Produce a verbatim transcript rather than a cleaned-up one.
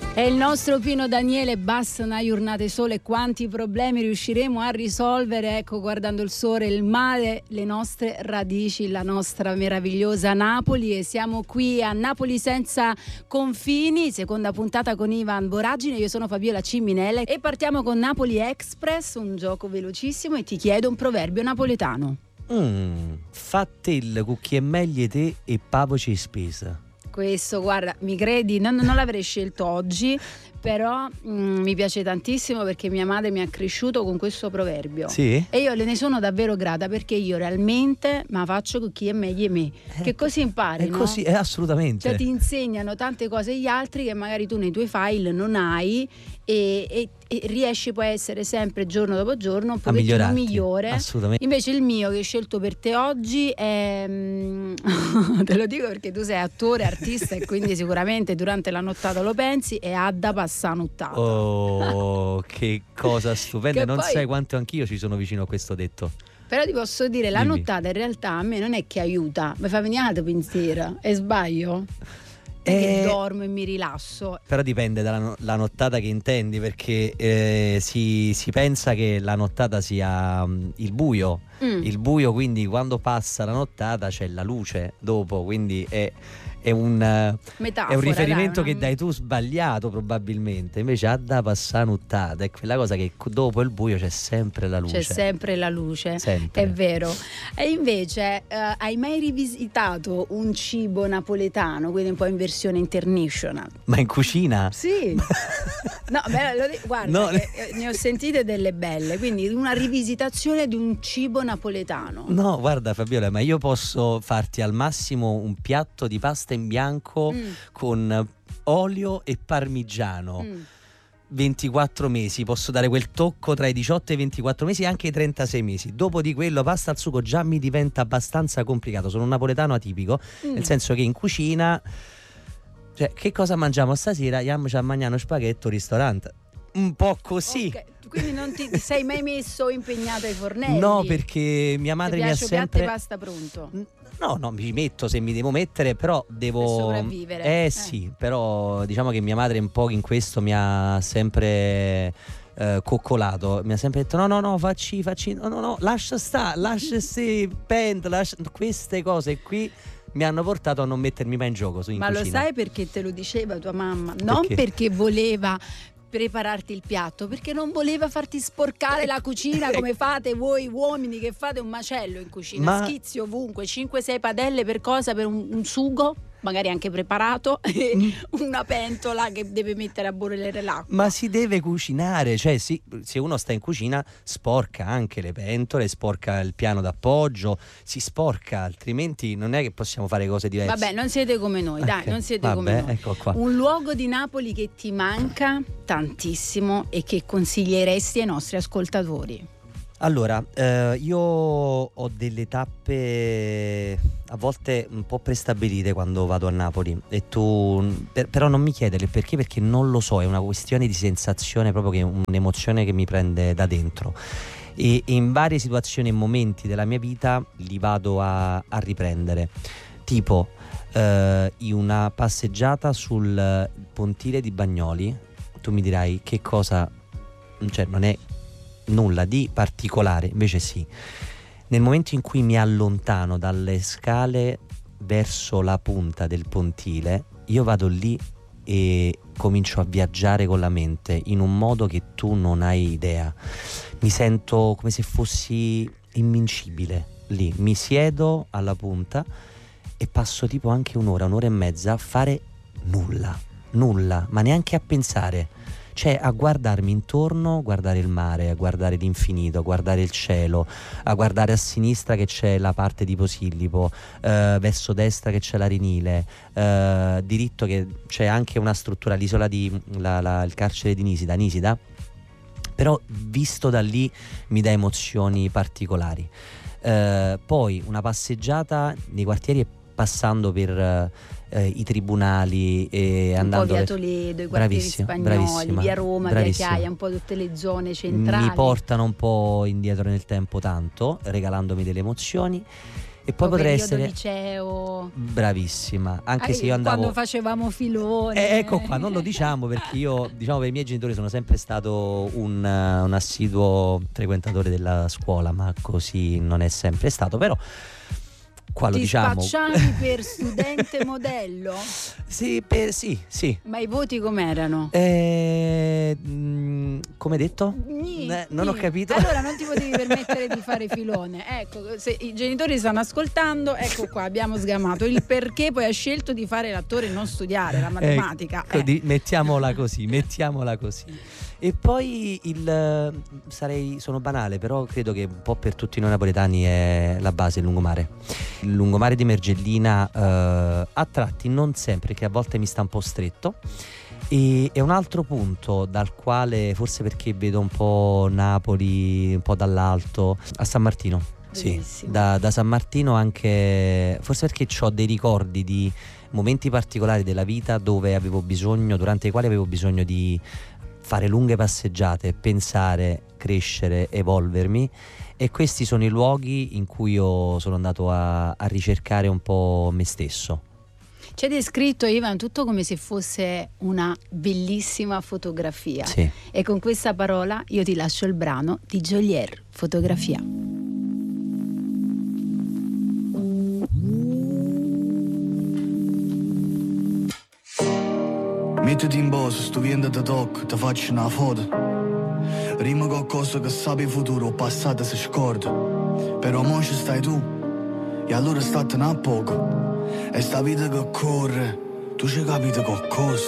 È il nostro Pino Daniele, basta una giornata sole, quanti problemi riusciremo a risolvere, ecco, guardando il sole, il mare, le nostre radici, la nostra meravigliosa Napoli. E siamo qui a Napoli senza confini, seconda puntata con Ivan Boragine, io sono Fabiola Ciminelle e partiamo con Napoli Express, un gioco velocissimo, e ti chiedo un proverbio napoletano. Mm, fattel cucchi e meglie te e pavoci spesa. Questo, guarda, mi credi, non, non l'avrei scelto oggi, però mm, mi piace tantissimo perché mia madre mi ha cresciuto con questo proverbio. Sì? E io le ne sono davvero grata perché io realmente ma faccio con chi è meglio di me, Eh, che così impari, È no? così, è assolutamente. Cioè ti insegnano tante cose gli altri che magari tu nei tuoi file non hai e, e, e riesci poi a essere sempre giorno dopo giorno un A pochettino migliorarti, migliore. assolutamente. Invece il mio che ho scelto per te oggi è mm, te lo dico perché tu sei attore, artista e quindi sicuramente durante la nottata lo pensi, è Adda passa nottata. Oh, che cosa stupenda. Che Non poi- sai quanto anch'io ci sono vicino a questo detto. Però ti posso dire, la Dimmi. nottata in realtà a me non è che aiuta, mi fa venire la pensiero, e sbaglio? È che Eh, dormo e mi rilasso. Però dipende dalla no- la nottata che intendi, perché eh, si, si pensa che la nottata sia mm, il buio. Mm. Il buio, quindi quando passa la nottata c'è la luce dopo, quindi è, è un, eh, Metafora, è un riferimento dai, che una- dai tu sbagliato probabilmente. Invece a da passare nottata è quella cosa che dopo il buio c'è sempre la luce. C'è sempre la luce, Sempre. è vero. E invece eh, hai mai rivisitato un cibo napoletano, quindi un po' in versione international? Ma in cucina? Sì. No, beh, lo di- guarda, No. che, eh, ne ho sentite delle belle, quindi una rivisitazione di un cibo napoletano. No, guarda Fabiola, ma io posso farti al massimo un piatto di pasta in bianco Mm, con olio e parmigiano. mm. ventiquattro mesi, posso dare quel tocco tra i diciotto e i ventiquattro mesi e anche i trentasei mesi. Dopo di quello pasta al sugo già mi diventa abbastanza complicato. Sono un napoletano atipico, Mm. nel senso che in cucina, cioè, che cosa mangiamo stasera? Andiamo a mangiare uno spaghetto al ristorante. Un po' così. Ok, quindi non ti, ti sei mai messo impegnato ai fornelli? No, perché mia Ti madre mi ha piace piatto sempre e pasta pronto? No, no, mi ci metto se mi devo mettere, però devo... Per sopravvivere. Eh, Eh. sì, però diciamo che mia madre un po' in questo mi ha sempre eh, coccolato. Mi ha sempre detto no, no, no, facci, facci, no, no, no, lascia sta, lascia se pent, lascia... Queste cose qui mi hanno portato a non mettermi mai in gioco su in Ma lo cucina. sai perché te lo diceva tua mamma? Non Perché? perché voleva prepararti il piatto, perché non voleva farti sporcare la cucina come fate voi uomini che fate un macello in cucina, Ma- schizzi ovunque, cinque sei padelle per cosa, per un, un sugo magari anche preparato e Mm. una pentola che deve mettere a bollire l'acqua. Ma si deve cucinare, cioè sì, se uno sta in cucina sporca anche le pentole, sporca il piano d'appoggio, si sporca, altrimenti non è che possiamo fare cose diverse. Vabbè, non siete come noi, dai, Ok, non siete vabbè, come noi. ecco qua. Un luogo di Napoli che ti manca tantissimo e che consiglieresti ai nostri ascoltatori? Allora, eh, io ho delle tappe a volte un po' prestabilite quando vado a Napoli e tu, per- però non mi chiedere il perché, perché non lo so, è una questione di sensazione, proprio che un'emozione che mi prende da dentro. E, e in varie situazioni e momenti della mia vita li vado a, a riprendere. Tipo, eh, in una passeggiata sul pontile di Bagnoli, tu mi dirai che cosa, cioè non è nulla di particolare, invece sì. Nel momento in cui mi allontano dalle scale verso la punta del pontile, io vado lì e comincio a viaggiare con la mente in un modo che tu non hai idea. Mi sento come se fossi invincibile lì. Mi siedo alla punta e passo tipo anche un'ora, un'ora e mezza a fare nulla, nulla, ma neanche a pensare. Cioè a guardarmi intorno, guardare il mare, a guardare l'infinito, a guardare il cielo, a guardare a sinistra che c'è la parte di Posillipo, eh, verso destra che c'è l'Arenile, eh, diritto che c'è anche una struttura, l'isola di la, la, il carcere di Nisida, Nisida, però visto da lì mi dà emozioni particolari. Eh, poi una passeggiata nei quartieri passando per eh, i tribunali e Un andando po' via ver- Toledo, i quartieri Bravissima, spagnoli, bravissima, via Roma, via bravissima. Chiaia, un po' tutte le zone centrali. mi portano un po' indietro nel tempo tanto, regalandomi delle emozioni. E poi potrei essere liceo. Bravissima, anche ah, se io andavo quando facevamo filone. Eh, ecco qua, non lo diciamo perché io, diciamo, per i miei genitori sono sempre stato un, un assiduo frequentatore della scuola, ma così non è sempre stato, però qua lo Ti diciamo. spacciavi per studente modello? Sì, per, sì, sì. Ma i voti com'erano? Eh, mh, come detto? Gni, Eh, non gni. ho capito. Allora non ti potevi permettere di fare filone. Ecco, se i genitori stanno ascoltando, ecco qua, abbiamo sgamato il perché poi hai scelto di fare l'attore e non studiare la matematica. Ecco, eh. di, mettiamola così, mettiamola così. E poi il sarei sono banale, però credo che un po' per tutti noi napoletani è la base, il lungomare. Il lungomare di Mergellina eh, a tratti, non sempre, che a volte mi sta un po' stretto. E è un altro punto dal quale, forse perché vedo un po' Napoli un po' dall'alto, a San Martino. Sì, da, da San Martino anche, forse perché ho dei ricordi di momenti particolari della vita dove avevo bisogno, durante i quali avevo bisogno di fare lunghe passeggiate, pensare, crescere, evolvermi, e questi sono i luoghi in cui io sono andato a, a ricercare un po' me stesso. C'è descritto, Ivan, tutto come se fosse una bellissima fotografia. Sì. E con questa parola io ti lascio il brano di Geolier, Fotografia. Mettiti in posto, sto vendo ti tocco, ti faccio una foto. Rima qualcosa che sapi il futuro, il passato si scorda. Però mo ci stai tu, e allora statene a poco. E sta vita che corre, tu ci capite qualcosa.